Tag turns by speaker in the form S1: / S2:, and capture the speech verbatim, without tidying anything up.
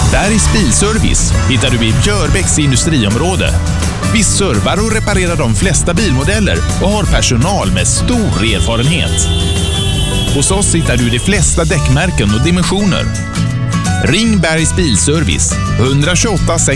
S1: Bergs Bilservice hittar du i Björbäcks industriområde. Vi servar och reparerar de flesta bilmodeller och har personal med stor erfarenhet. Hos oss hittar du de flesta däckmärken och dimensioner. Ring Bergs Bilservice ett två åtta sex